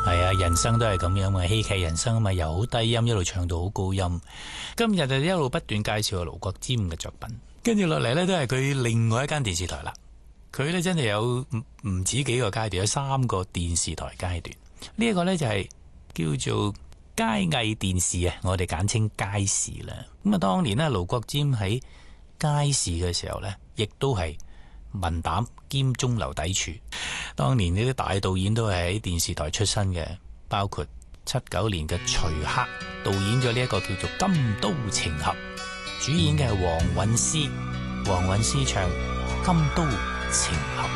係啊，人生都係咁樣嘛，戲劇人生啊嘛，由好低音一路唱到好高音。今日就一路不斷介紹盧國沾嘅作品，跟住落嚟呢，都係佢另外一間電視台啦。佢呢真係有唔止幾個階段，有3個電視台階段。呢一個呢就係叫做佳藝電視啊，我哋簡稱佳視啦。咁啊，當年呢，盧國沾喺佳視嘅時候呢，亦都係文膽兼中流砥柱。當年呢啲大導演都係喺電視台出身嘅，包括79年嘅徐克導演咗呢一個叫做《金刀情俠》，主演嘅係黃韻詩唱《金刀情俠》。